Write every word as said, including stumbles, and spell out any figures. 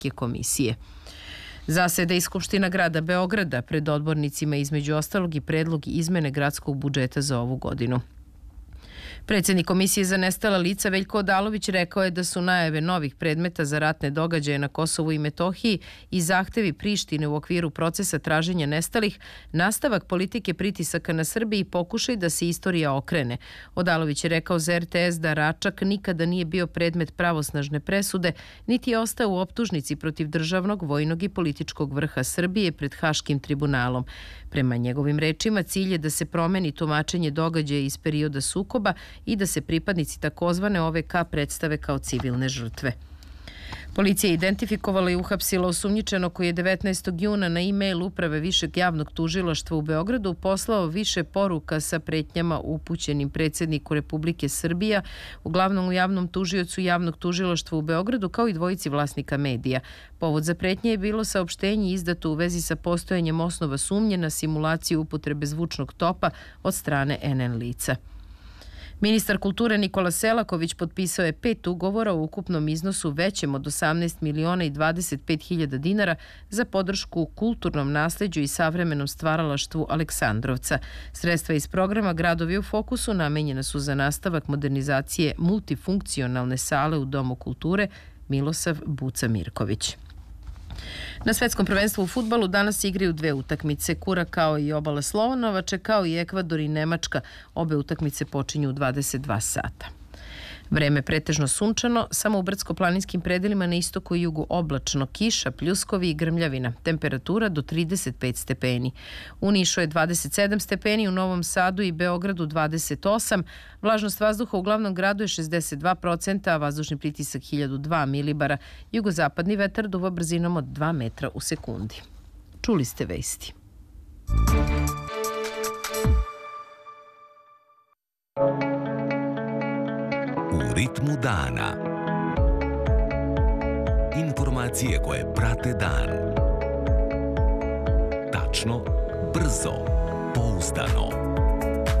Venecijanske komisije. Zaseda i Skupština grada Beograda, pred odbornicima između ostalog i predlog izmene gradskog budžeta za ovu godinu. Predsjednik Komisije za nestala lica Veljko Odalović rekao je da su najave novih predmeta za ratne događaje na Kosovu i Metohiji i zahtevi Prištine u okviru procesa traženja nestalih nastavak politike pritisaka na Srbiji i pokušaj da se istorija okrene. Odalović je rekao za R T S da Račak nikada nije bio predmet pravosnažne presude, niti je ostao u optužnici protiv državnog, vojnog i političkog vrha Srbije pred Haškim tribunalom. Prema njegovim rečima, cilj je da se promeni tumačenje događaja iz perioda sukoba i da se pripadnici takozvane O V K predstave kao civilne žrtve. Policija je identifikovala i uhapsila osumnjičenog koji je devetnaestog juna na e-mail Uprave Višeg javnog tužilaštva u Beogradu poslao više poruka sa pretnjama upućenim predsjedniku Republike Srbija, uglavnom javnom tužiocu javnog tužilaštva u Beogradu, kao i dvojici vlasnika medija. Povod za pretnje je bilo saopštenje izdato u vezi sa postojanjem osnova sumnje na simulaciju upotrebe zvučnog topa od strane N N lica. Ministar kulture Nikola Selaković potpisao je pet ugovora u ukupnom iznosu većem od osamnaest miliona i dvadeset pet hiljada dinara za podršku kulturnom nasleđu i savremenom stvaralaštvu Aleksandrovca. Sredstva iz programa Gradovi u fokusu namenjena su za nastavak modernizacije multifunkcionalne sale u Domu kulture Milosav Buca Mirković. Na svetskom prvenstvu u fudbalu danas igraju dve utakmice, Kurakao i Obala Slonovače, kao i Ekvador i Nemačka. Obe utakmice počinju u dvadeset dva sata. Vreme pretežno sunčano, samo u brdsko-planinskim predelima na istoku i jugu oblačno, kiša, pljuskovi i grmljavina. Temperatura do trideset pet stepeni. U Nišu je dvadeset sedam stepeni, u Novom Sadu i Beogradu dvadeset osam. Vlažnost vazduha u glavnom gradu je šezdeset dva procenta, a vazdušni pritisak hiljadu dva milibara. Jugozapadni vetar duva brzinom od dva metra u sekundi. Čuli ste vesti. U ritmu dana. Informacije koje prate dan. Tačno, brzo, pouzdano.